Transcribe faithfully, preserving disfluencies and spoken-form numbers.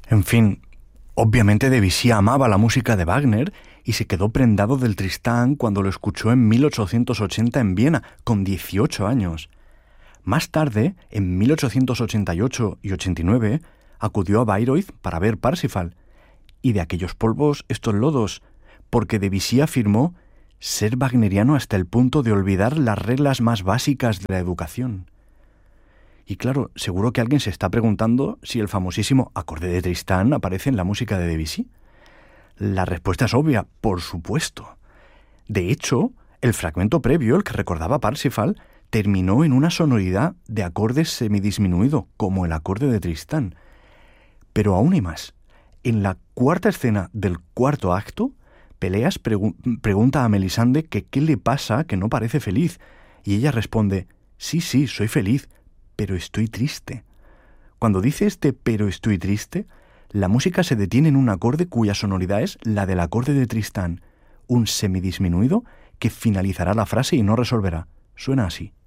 En fin, obviamente Debussy amaba la música de Wagner y se quedó prendado del Tristán cuando lo escuchó en mil ochocientos ochenta en Viena, con dieciocho años. Más tarde, en mil ochocientos ochenta y ocho y ochenta y nueve, acudió a Bayreuth para ver Parsifal. Y de aquellos polvos estos lodos, porque Debussy afirmó ser wagneriano hasta el punto de olvidar las reglas más básicas de la educación. Y claro, seguro que alguien se está preguntando si el famosísimo acorde de Tristán aparece en la música de Debussy. La respuesta es obvia, por supuesto. De hecho, el fragmento previo, el que recordaba Parsifal, terminó en una sonoridad de acordes semidisminuido, como el acorde de Tristán. Pero aún hay más. En la cuarta escena del cuarto acto, Peleas pregu- pregunta a Melisande que qué le pasa, que no parece feliz, y ella responde: sí, sí, soy feliz, pero estoy triste. Cuando dice este pero estoy triste, la música se detiene en un acorde cuya sonoridad es la del acorde de Tristán, un semidisminuido que finalizará la frase y no resolverá. Suena así.